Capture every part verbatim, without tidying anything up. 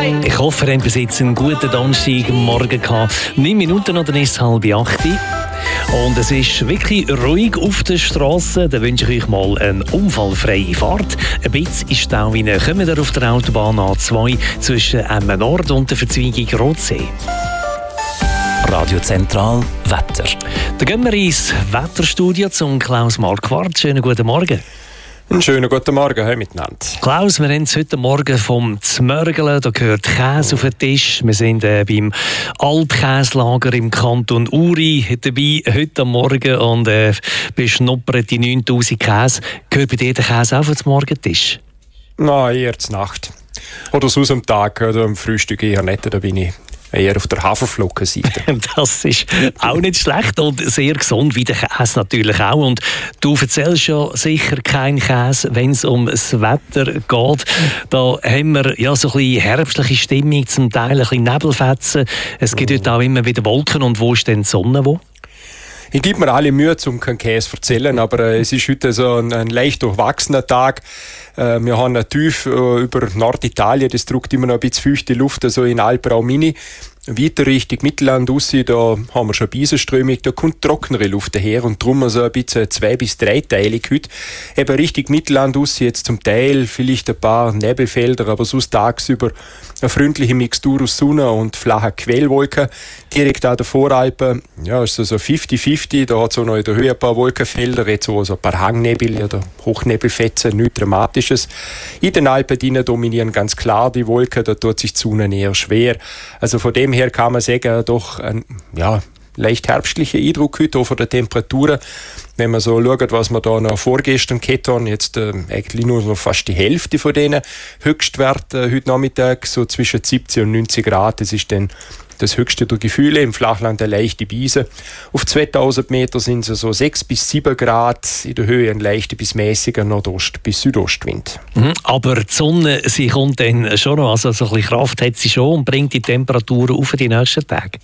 Ich hoffe, ihr habt bis jetzt einen guten Donnerstagmorgen gehabt. Neun Minuten oder ist es halb acht. Und es ist wirklich ruhig auf der Straße. Da wünsche ich euch mal eine unfallfreie Fahrt. Ein bisschen ist Stau rein. Kommen wir auf der Autobahn A zwei zwischen Emmen Nord und der Verzweigung Rotsee. Radio Zentral Wetter. Dann gehen wir ins Wetterstudio zum Klaus Marquardt. Schönen guten Morgen. Einen schönen guten Morgen hey, miteinander. Klaus, wir haben es heute Morgen vom Zmörgeln. Da gehört Käse auf den Tisch. Wir sind äh, beim Altkäslager im Kanton Uri dabei heute am Morgen und äh, beschnuppern die neuntausend Käse. Gehört bei dir der Käse auch auf den Morgentisch? Nein, eher zur Nacht. Oder sonst am Tag oder am Frühstück eher nicht. Da bin ich eher auf der Haferflockenseite. Das ist auch nicht schlecht und sehr gesund, wie der Käse natürlich auch. Und du erzählst ja sicher keinen Käse, wenn es um das Wetter geht. Da haben wir ja so ein bisschen herbstliche Stimmung, zum Teil ein bisschen Nebelfetzen. Es gibt dort auch immer wieder Wolken. Und wo ist denn die Sonne? Wo? Ich gebe mir alle Mühe, um keinen Käse zu erzählen, aber äh, es ist heute so ein, ein leicht durchwachsener Tag. Äh, wir haben tief äh, über Norditalien, das drückt immer noch ein bisschen feuchte Luft, also in Alpraum rein. Weiter Richtung Mittelland raus, da haben wir schon Beisenströmung, da kommt trockenere Luft daher und darum so ein bisschen zwei- bis dreiteilig heute. Eben Richtung Mittelland raus, jetzt zum Teil vielleicht ein paar Nebelfelder, aber sonst tagsüber eine freundliche Mixtur aus Sonne und flacher Quellwolken. Direkt an der Voralpen, ja, ist so fünfzig fünfzig, da hat es auch noch in der Höhe ein paar Wolkenfelder, jetzt auch so ein paar Hangnebel oder Hochnebelfetzen, nichts Dramatisches. In den Alpen drinnen dominieren ganz klar die Wolken, da tut sich die Sonne eher schwer. Also von dem her kann man sagen, doch ein ja, leicht herbstlicher Eindruck heute, auch von den Temperaturen. Wenn man so schaut, was wir da noch vorgestern gehabt haben, jetzt äh, eigentlich nur noch fast die Hälfte von denen Höchstwerte äh, heute Nachmittag, so zwischen siebzig und neunzig Grad. Das ist dann das höchste der Gefühle, im Flachland eine leichte Brise. Auf zweitausend Meter sind es so sechs bis sieben Grad, in der Höhe ein leichter bis mäßiger Nordost- bis Südostwind. Mhm, aber die Sonne, sie kommt dann schon noch, also so ein bisschen Kraft hat sie schon und bringt die Temperaturen auf die nächsten Tage.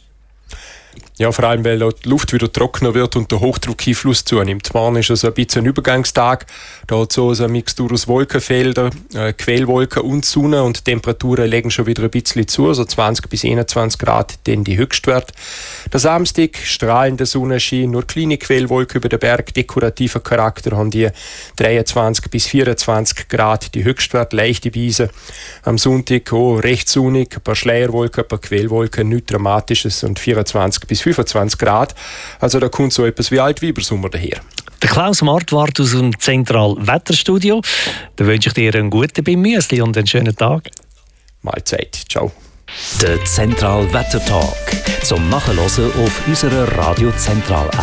Ja, vor allem, weil die Luft wieder trockener wird und der Hochdruckeinfluss zunimmt. Morgen ist also ein bisschen ein Übergangstag. Da hat so eine Mixtur aus Wolkenfeldern, äh, Quellwolken und Sonne und die Temperaturen legen schon wieder ein bisschen zu, so zwanzig bis einundzwanzig Grad, denn die Höchstwert. Der Samstag, strahlender Sonnenschein, nur kleine Quellwolken über den Berg, dekorativer Charakter, haben die dreiundzwanzig bis vierundzwanzig Grad, die Höchstwert, leichte Wiese. Am Sonntag, oh, recht sonnig, ein paar Schleierwolken, ein paar Quellwolken, nichts Dramatisches und vierundzwanzig bis fünfundzwanzig Grad. Also da kommt so etwas wie Altweibersommer daher. Der Klaus Marquardt aus dem Zentral Wetterstudio. Da wünsche ich dir einen guten beim Müsli und einen schönen Tag. Mahlzeit. Ciao. Der Zentral Wetter Talk zum Nachhören auf unserer Radio Zentral App.